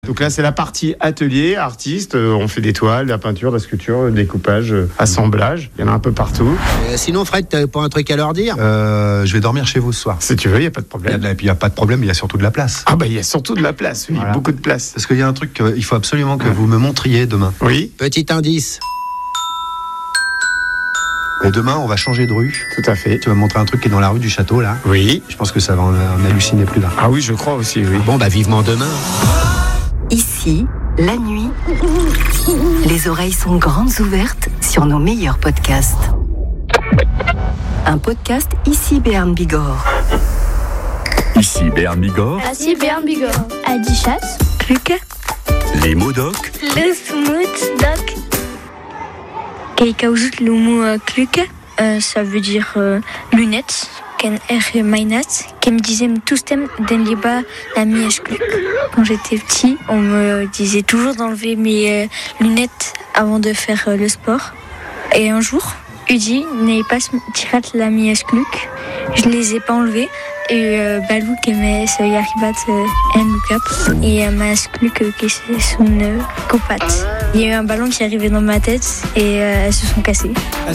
Donc là, c'est la partie atelier, artiste. On fait des toiles, de la peinture, de la sculpture, le découpage, assemblage. Il y en a un peu partout. Sinon, Fred, t'avais pas un truc à leur dire ? Je vais dormir chez vous ce soir. Si tu veux, il n'y a pas de problème. Et puis il n'y a pas de problème, il y a surtout de la place. Ah bah, il y a surtout de la place, oui, Voilà. beaucoup de place. Parce qu'il y a un truc qu'il faut absolument que vous me montriez demain. Oui, Petit indice. Et demain, on va changer de rue. tout à fait. Tu vas me montrer un truc qui est dans la rue du château, là. Oui. Je pense que ça va en halluciner plus d'un. Ah oui, je crois aussi, oui. Bon, bah vivement demain. Ici, la nuit, les oreilles sont grandes ouvertes sur nos meilleurs podcasts. Un podcast Ici Béarn Bigorre. Ici Béarn Bigorre, Ici Béarn Bigorre. Adichat. Kluke, les mots doc, Le smooth doc. Kaout le mot kluk, ça veut dire lunettes. Ken er mainat, qui me disait tous thèmes den liba la mièche kluk. Quand j'étais petit, on me disait toujours d'enlever mes lunettes avant de faire le sport. Et un jour, Udi n'est pas tirat la mièche kluk. Je les ai pas enlevées. Et Balou qui m'a se yaribat en look-up. Et ma kluk qui c'est son copat. Il y a eu un ballon qui est arrivé dans ma tête et elles se sont cassées.